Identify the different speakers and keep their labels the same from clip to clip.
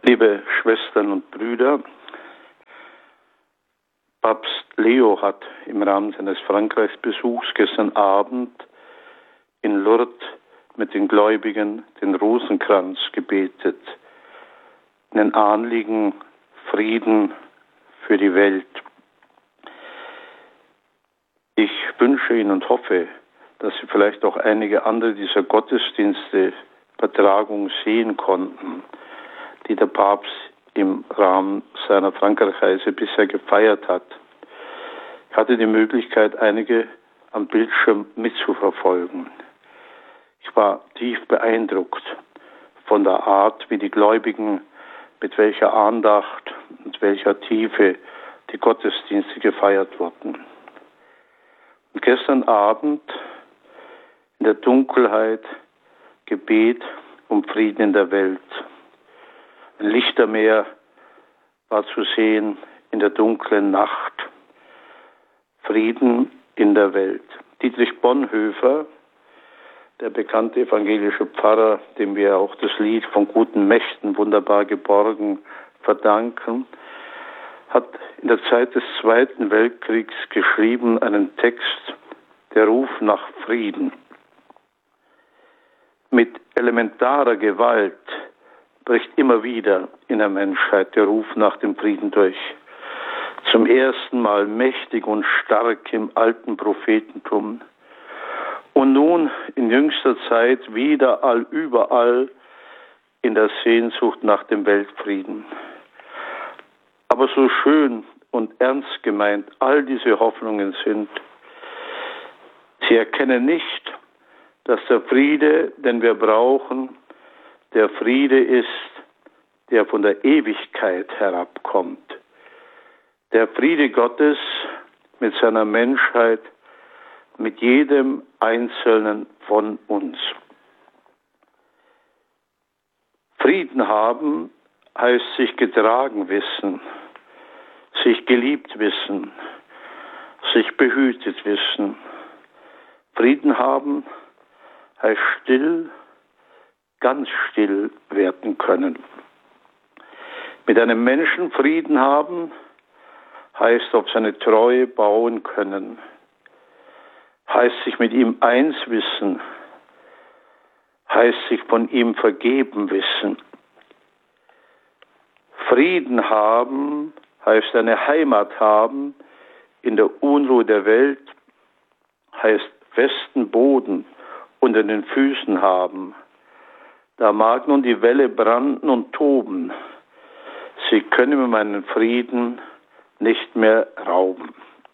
Speaker 1: Liebe Schwestern und Brüder, Papst Leo hat im Rahmen seines Frankreichsbesuchs gestern Abend in Lourdes mit den Gläubigen den Rosenkranz gebetet, einen Anliegen Frieden für die Welt. Ich wünsche Ihnen und hoffe, dass Sie vielleicht auch einige andere dieser Gottesdienste, Übertragung sehen konnten, die der Papst im Rahmen seiner Frankreichreise bisher gefeiert hat. Ich hatte die Möglichkeit, einige am Bildschirm mitzuverfolgen. Ich war tief beeindruckt von der Art, wie die Gläubigen mit welcher Andacht und welcher Tiefe die Gottesdienste gefeiert wurden. Und gestern Abend in der Dunkelheit Gebet um Frieden in der Welt. Ein Lichtermeer war zu sehen in der dunklen Nacht. Frieden in der Welt. Dietrich Bonhoeffer, der bekannte evangelische Pfarrer, dem wir auch das Lied von guten Mächten wunderbar geborgen verdanken, hat in der Zeit des Zweiten Weltkriegs geschrieben einen Text, der Ruf nach Frieden. Mit elementarer Gewalt bricht immer wieder in der Menschheit der Ruf nach dem Frieden durch. Zum ersten Mal mächtig und stark im alten Prophetentum. Und nun in jüngster Zeit wieder überall in der Sehnsucht nach dem Weltfrieden. Aber so schön und ernst gemeint all diese Hoffnungen sind, sie erkennen nicht, dass der Friede, den wir brauchen, der Friede ist, der von der Ewigkeit herabkommt. Der Friede Gottes mit seiner Menschheit, mit jedem Einzelnen von uns. Frieden haben heißt sich getragen wissen, sich geliebt wissen, sich behütet wissen. Frieden haben heißt still, ganz still werden können. Mit einem Menschen Frieden haben heißt auf seine Treue bauen können, heißt sich mit ihm eins wissen, heißt sich von ihm vergeben wissen. Frieden haben heißt eine Heimat haben in der Unruhe der Welt, heißt festen Boden unter den Füßen haben. Da mag nun die Welle branden und toben, sie können mir meinen Frieden nicht mehr rauben.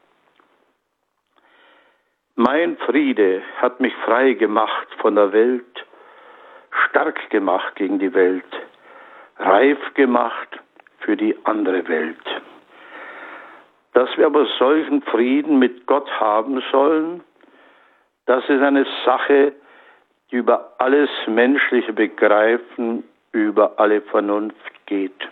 Speaker 1: Mein Friede hat mich frei gemacht von der Welt, stark gemacht gegen die Welt, reif gemacht für die andere Welt. Dass wir aber solchen Frieden mit Gott haben sollen, das ist eine Sache, die über alles menschliche Begreifen, über alle Vernunft geht.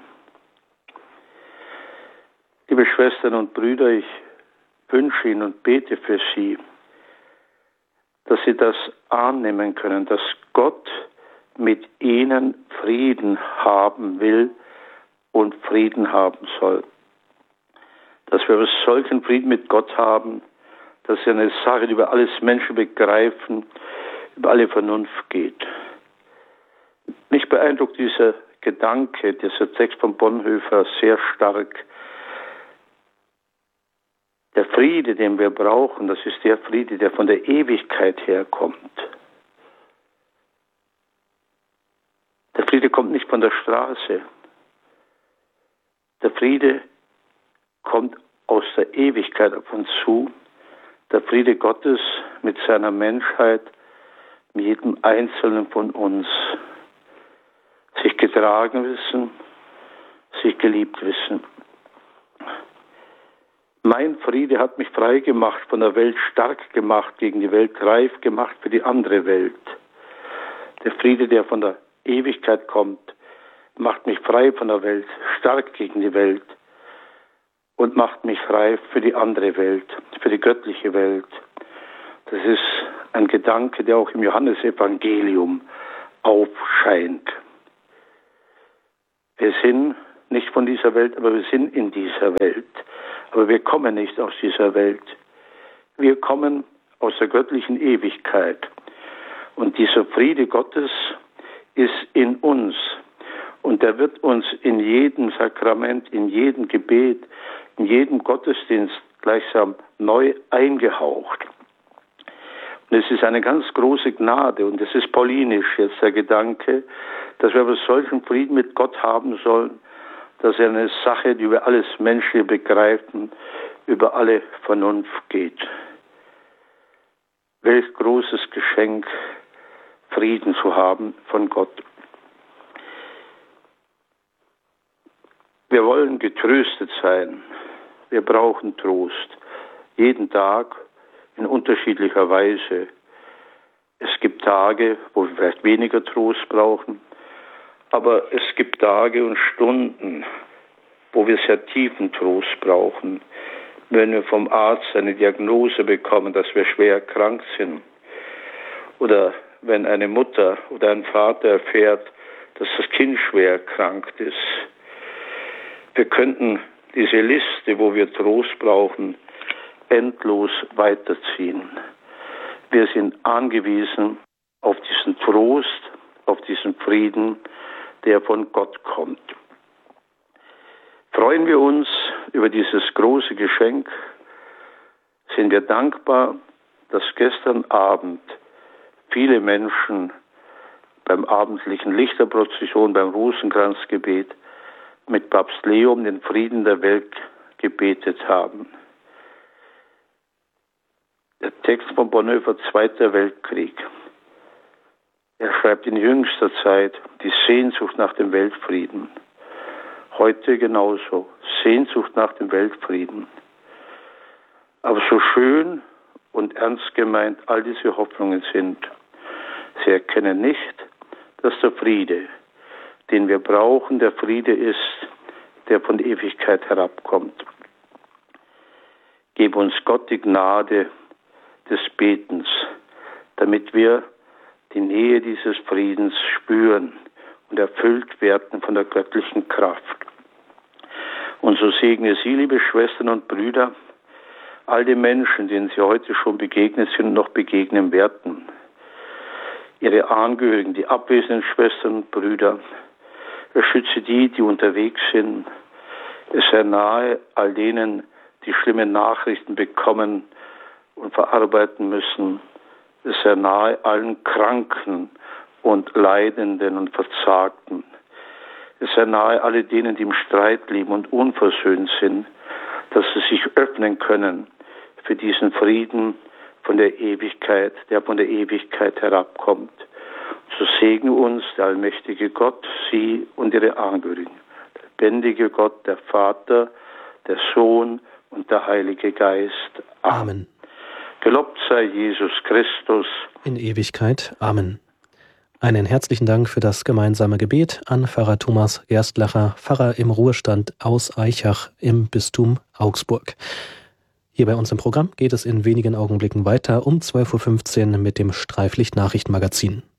Speaker 1: Liebe Schwestern und Brüder, ich wünsche Ihnen und bete für Sie, dass Sie das annehmen können, dass Gott mit Ihnen Frieden haben will und Frieden haben soll. Dass wir solchen Frieden mit Gott haben, dass es eine Sache, die über alles Menschen begreifen, über alle Vernunft geht. Mich beeindruckt dieser Gedanke, dieser Text von Bonhoeffer sehr stark. Der Friede, den wir brauchen, das ist der Friede, der von der Ewigkeit herkommt. Der Friede kommt nicht von der Straße. Der Friede kommt aus der Ewigkeit auf uns zu. Der Friede Gottes mit seiner Menschheit, mit jedem Einzelnen von uns. Sich getragen wissen, sich geliebt wissen. Mein Friede hat mich frei gemacht, von der Welt stark gemacht, gegen die Welt reif gemacht für die andere Welt. Der Friede, der von der Ewigkeit kommt, macht mich frei von der Welt, stark gegen die Welt und macht mich reif für die andere Welt, für die göttliche Welt. Das ist ein Gedanke, der auch im Johannesevangelium aufscheint. Wir sind nicht von dieser Welt, aber wir sind in dieser Welt. Aber wir kommen nicht aus dieser Welt. Wir kommen aus der göttlichen Ewigkeit. Und dieser Friede Gottes ist in uns. Und er wird uns in jedem Sakrament, in jedem Gebet, in jedem Gottesdienst gleichsam neu eingehaucht. Und es ist eine ganz große Gnade, und es ist paulinisch jetzt der Gedanke, dass wir aber solchen Frieden mit Gott haben sollen, dass er eine Sache, die über alles Menschliche begreifen, über alle Vernunft geht. Welch großes Geschenk, Frieden zu haben von Gott. Wir wollen getröstet sein. Wir brauchen Trost. Jeden Tag in unterschiedlicher Weise. Es gibt Tage, wo wir vielleicht weniger Trost brauchen, aber es gibt Tage und Stunden, wo wir sehr tiefen Trost brauchen. Wenn wir vom Arzt eine Diagnose bekommen, dass wir schwer krank sind. Oder wenn eine Mutter oder ein Vater erfährt, dass das Kind schwer erkrankt ist. Wir könnten diese Liste, wo wir Trost brauchen, endlos weiterziehen. Wir sind angewiesen auf diesen Trost, auf diesen Frieden, der von Gott kommt. Freuen wir uns über dieses große Geschenk, sind wir dankbar, dass gestern Abend viele Menschen beim abendlichen Lichterprozession, beim Rosenkranzgebet mit Papst Leo um den Frieden der Welt gebetet haben. Der Text von Bonhoeffer, Zweiter Weltkrieg. Er schreibt in jüngster Zeit die Sehnsucht nach dem Weltfrieden. Heute genauso, Sehnsucht nach dem Weltfrieden. Aber so schön und ernst gemeint all diese Hoffnungen sind, sie erkennen nicht, dass der Friede, den wir brauchen, der Friede ist, der von der Ewigkeit herabkommt. Gib uns Gott die Gnade des Betens, damit wir die Nähe dieses Friedens spüren und erfüllt werden von der göttlichen Kraft. Und so segne Sie, liebe Schwestern und Brüder, all die Menschen, denen Sie heute schon begegnet sind und noch begegnen werden. Ihre Angehörigen, die abwesenden Schwestern und Brüder. Beschütze die, die unterwegs sind. Es sei nahe all denen, die schlimme Nachrichten bekommen und verarbeiten müssen. Es sei nahe allen Kranken und Leidenden und Verzagten. Es sei nahe alle denen, die im Streit leben und unversöhnt sind, dass sie sich öffnen können für diesen Frieden von der Ewigkeit, der von der Ewigkeit herabkommt. So segne uns der allmächtige Gott, Sie und Ihre Angehörigen, der lebendige Gott, der Vater, der Sohn und der Heilige Geist.
Speaker 2: Amen.
Speaker 1: Gelobt sei Jesus Christus.
Speaker 2: In Ewigkeit. Amen. Einen herzlichen Dank für das gemeinsame Gebet an Pfarrer Thomas Gerstlacher, Pfarrer im Ruhestand aus Aichach im Bistum Augsburg. Hier bei uns im Programm geht es in wenigen Augenblicken weiter um 12:15 Uhr mit dem Streiflicht-Nachrichtenmagazin.